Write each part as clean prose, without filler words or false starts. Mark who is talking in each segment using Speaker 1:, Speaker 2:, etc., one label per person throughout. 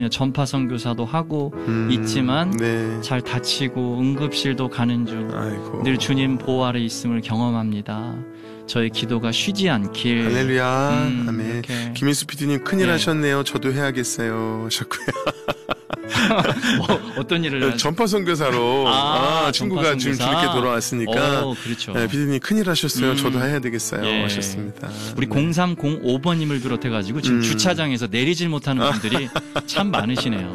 Speaker 1: 전파 선교사도 하고 있지만 잘 다치고 응급실도 가는 중 늘 주님 보호 아래 있음을 경험합니다. 저의 기도가 쉬지 않길.
Speaker 2: 할렐루야. 아멘. 김인수 PD님 큰일 하셨네요. 저도 해야겠어요 하셨고요.
Speaker 1: 어떤 일을
Speaker 2: 전파 선교사로 친구가 지금 길게 돌아왔으니까
Speaker 1: 그렇죠.
Speaker 2: PD님 큰일 하셨어요. 저도 해야 되겠어요 하셨습니다.
Speaker 1: 우리 0305번님을 비롯해가지고 지금 주차장에서 내리질 못하는 분들이 참 많으시네요.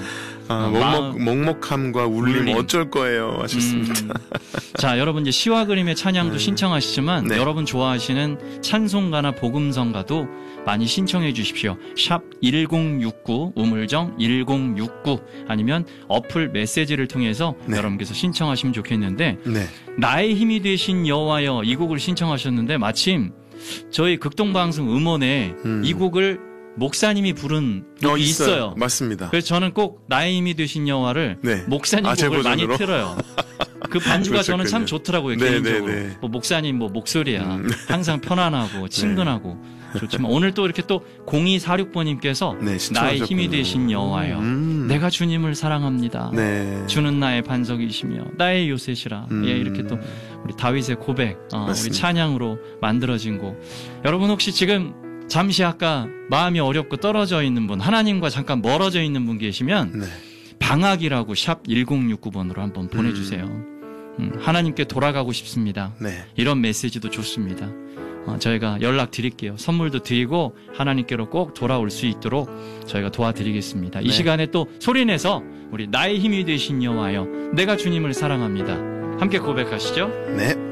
Speaker 2: 먹먹함과 울림 어쩔 거예요 하셨습니다.
Speaker 1: 자, 여러분 이제 시와 그림의 찬양도 신청하시지만 여러분 좋아하시는 찬송가나 복음성가도 많이 신청해 주십시오. 샵 1069 우물정 1069 아니면 어플 메시지를 통해서 여러분께서 신청하시면 좋겠는데 나의 힘이 되신 여호와여 이 곡을 신청하셨는데 마침 저희 극동방송 음원에 이 곡을 목사님이 부른 곡이 있어요.
Speaker 2: 맞습니다.
Speaker 1: 그래서 저는 꼭 나의 힘이 되신 여호와를 목사님 곡을 많이 틀어요. 그 반주가 저는 참 좋더라고요. 개인적으로. 뭐 목사님 목소리야 항상 편안하고 친근하고 좋지만 오늘 또 이렇게 또 0246번님께서 나의 힘이 되신 여호와여 내가 주님을 사랑합니다. 주는 나의 반석이시며 나의 요새시라. 이렇게 또 우리 다윗의 고백 우리 찬양으로 만들어진 곡. 여러분 혹시 지금 잠시 아까 마음이 어렵고 떨어져 있는 분, 하나님과 잠깐 멀어져 있는 분 계시면 방학이라고 샵 1069번으로 한번 보내주세요. 하나님께 돌아가고 싶습니다. 이런 메시지도 좋습니다. 저희가 연락 드릴게요. 선물도 드리고 하나님께로 꼭 돌아올 수 있도록 저희가 도와드리겠습니다. 이 시간에 또 소리내서 우리 나의 힘이 되신 여호와여 내가 주님을 사랑합니다. 함께 고백하시죠.